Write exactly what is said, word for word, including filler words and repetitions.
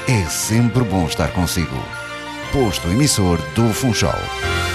É sempre bom estar consigo. Posto emissor do Funchal.